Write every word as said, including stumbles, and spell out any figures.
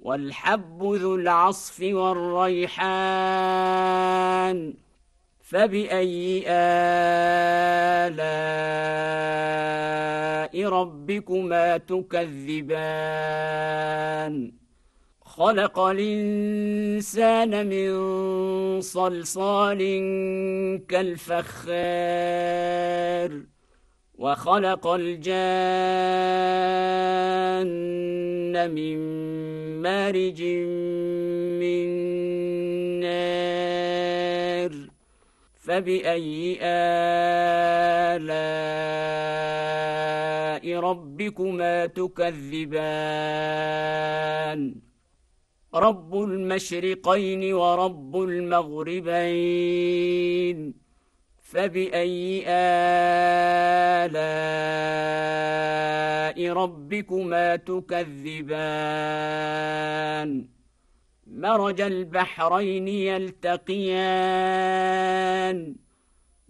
والحب ذو العصف والريحان فبأي آلاء ربكما تكذبان خلق الإنسان من صلصال كالفخار وخلق الجان من مارج من نار فبأي آلاء ربكما تكذبان رب المشرقين ورب المغربين فبأي آلاء ربكما تكذبان مرج البحرين يلتقيان